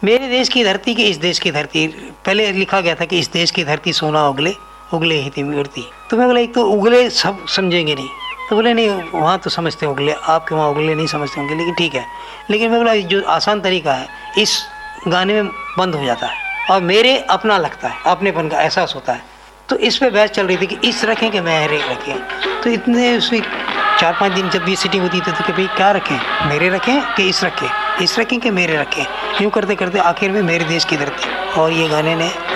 मेरे देश की धरती कि इस देश की धरती, पहले लिखा गया था कि इस देश की धरती सोना उगले उगले ही थी उड़ती। तो मैं बोला एक तो उगले सब समझेंगे नहीं, तो बोले नहीं वहाँ तो समझते उगले, आपके वहाँ उगले नहीं समझते होंगे, लेकिन ठीक है। लेकिन मैं बोला जो आसान तरीका है इस गाने में बंद हो जाता है और मेरे अपना लगता है, अपनेपन का एहसास होता है। तो इस पे बहस चल रही थी कि इस रखें कि मेरे रखें। तो इतने उसमें 4-5 दिन जब भी सीटिंग होती थी तो कि भाई क्या रखें, मेरे रखें कि इस रखें कि मेरे रखें। यूँ करते करते आखिर में मेरे देश की धरती और ये गाने ने